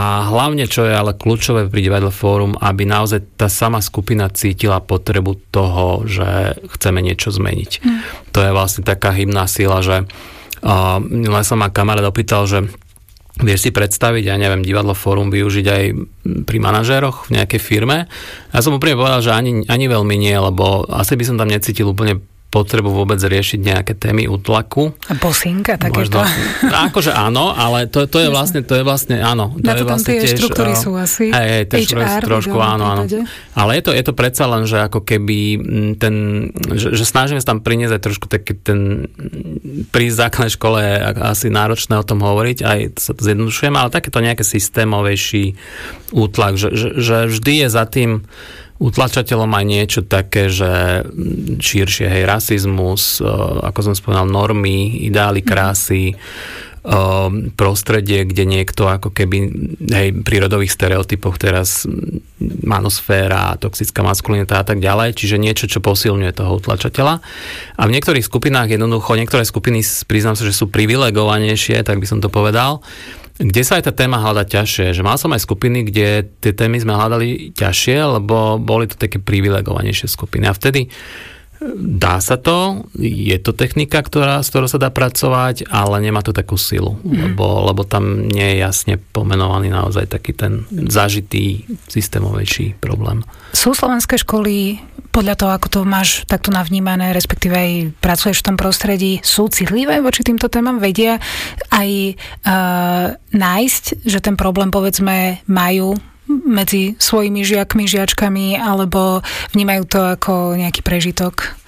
A hlavne, čo je ale kľúčové pri Divadle Fórum, aby naozaj tá sama skupina cítila potrebu toho, že chceme niečo zmeniť. To je vlastne taká hybná sila, že len sa ma kamarát opýtal, že vieš si predstaviť, ja neviem, Divadlo Fórum využiť aj pri manažéroch v nejakej firme. Ja som úplne povedal, že ani veľmi nie, lebo asi by som tam necítil úplne potrebu vôbec riešiť nejaké témy útlaku. A bossing a takéto. Akože áno, ale to je vlastne áno. Na to tam tie štruktúry sú asi. HR trošku, áno. Ale je to predsa len, že ako keby že snažíme sa tam priniesť aj trošku taký ten pri základnej škole je asi náročné o tom hovoriť, aj sa to zjednodušujem, ale takéto nejaké systémovejší útlak, že vždy je za tým utlačateľom aj niečo také, že širšie, rasizmus, ako som spomínal, normy, ideály krásy, prostredie, kde niekto ako keby, pri rodových stereotypoch teraz manosféra, toxická maskulinita a tak ďalej, čiže niečo, čo posilňuje toho utlačateľa. A v niektorých skupinách jednoducho, niektoré skupiny, priznám sa, že sú privilegovanejšie, tak by som to povedal, kde sa aj tá téma hľada ťažšie. Že mal som aj skupiny, kde tie témy sme hľadali ťažšie, lebo boli to také privilegovanejšie skupiny. A vtedy dá sa to, je to technika, s ktorou sa dá pracovať, ale nemá to takú silu, lebo tam nie je jasne pomenovaný naozaj taký ten zažitý systémovejší problém. Sú slovenské školy, podľa toho, ako to máš takto navnímané, respektíve aj pracuješ v tom prostredí, sú citlivé voči týmto témam? Vedia aj nájsť, že ten problém, povedzme, majú medzi svojimi žiakmi, žiačkami, alebo vnímajú to ako nejaký prežitok?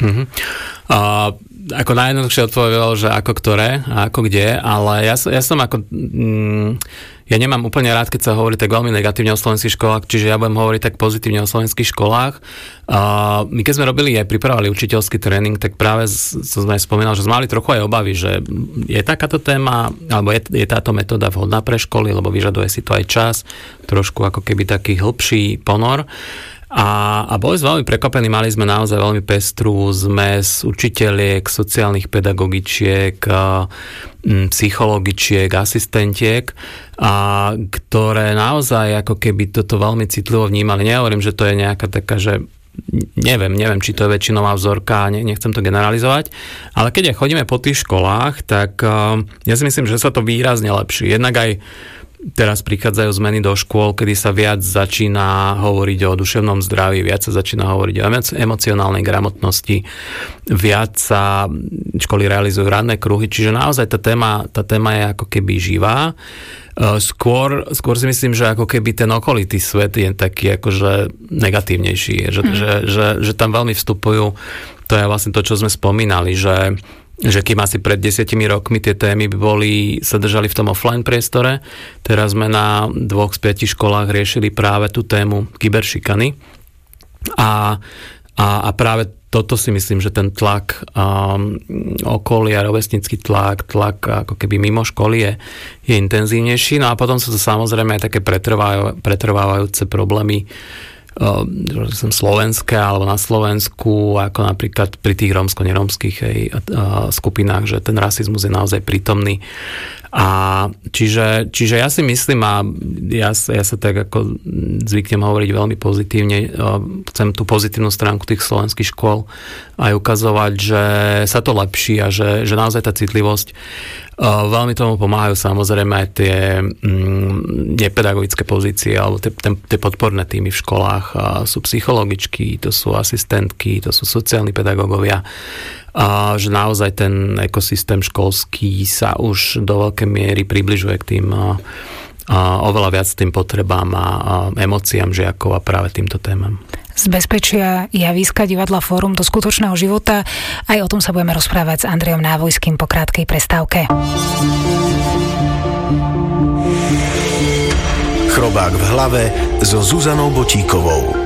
Ako najjednoduchšie odpovedal, že ako ktoré a ako kde, ale ja som ako... Ja nemám úplne rád, keď sa hovorí tak veľmi negatívne o slovenských školách, čiže ja budem hovoriť tak pozitívne o slovenských školách. My keď sme pripravovali učiteľský tréning, tak práve som aj spomínal, že sme mali trochu aj obavy, že je takáto téma, alebo je táto metóda vhodná pre školy, lebo vyžaduje si to aj čas, trošku ako keby taký hĺbší ponor. A boli sme veľmi prekvapení, mali sme naozaj veľmi pestrú zmes učiteľiek, sociálnych pedagogičiek, psychologičiek, asistentiek, ktoré naozaj ako keby toto veľmi citlivo vnímali. Nehovorím, že to je nejaká taká, že neviem, či to je väčšinová vzorka, nechcem to generalizovať, ale keď aj chodíme po tých školách, tak ja si myslím, že sa to výrazne lepší. Jednak aj teraz prichádzajú zmeny do škôl, kedy sa viac začína hovoriť o duševnom zdraví, viac sa začína hovoriť o emocionálnej gramotnosti, viac sa školy realizujú ranné kruhy, čiže naozaj tá téma je ako keby živá. Skôr si myslím, že ako keby ten okolitý svet je taký akože negatívnejší, že tam veľmi vstupujú, to je vlastne to, čo sme spomínali, že kým asi pred 10 rokmi tie témy sa držali v tom offline priestore, teraz sme na 2 z 5 školách riešili práve tú tému kyberšikany a práve toto si myslím, že ten tlak okolia, rovesnický tlak ako keby mimo školy je intenzívnejší, no a potom sú to samozrejme aj také pretrvávajúce problémy slovenské alebo na Slovensku, ako napríklad pri tých rómsko-nerómskych skupinách, že ten rasizmus je naozaj prítomný. A čiže ja si myslím, a ja sa tak ako zvyknem hovoriť veľmi pozitívne, chcem tú pozitívnu stránku tých slovenských škôl aj ukazovať, že sa to lepší a že naozaj tá citlivosť veľmi tomu pomáhajú samozrejme aj tie nepedagogické pozície alebo tie podporné týmy v školách. Sú psychologičky, to sú asistentky, to sú sociálni pedagógovia. Že naozaj ten ekosystém školský sa už do veľkej miery približuje k tým oveľa viac tým potrebám a emóciám žiakov a práve týmto témam. Z bezpečia javiska Divadla Fórum do skutočného života. Aj o tom sa budeme rozprávať s Andrejom Návojským po krátkej prestávke. Chrobák v hlave so Zuzanou Botíkovou.